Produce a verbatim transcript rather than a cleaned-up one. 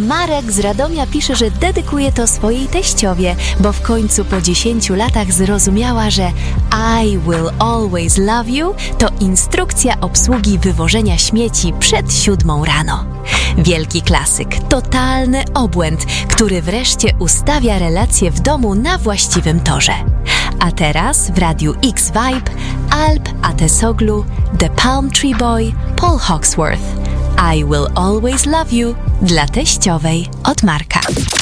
Marek z Radomia pisze, że dedykuje to swojej teściowie, bo w końcu po dziesięciu latach zrozumiała, że I will always love you to instrukcja obsługi wywożenia śmieci przed siódmą rano. Wielki klasyk, totalny obłęd, który wreszcie ustawia relacje w domu na właściwym torze. A teraz w Radiu X-Vibe Alp Atesoglu, The Palm Tree Boy, Paul Hawksworth. I will always love you dla teściowej od Marka.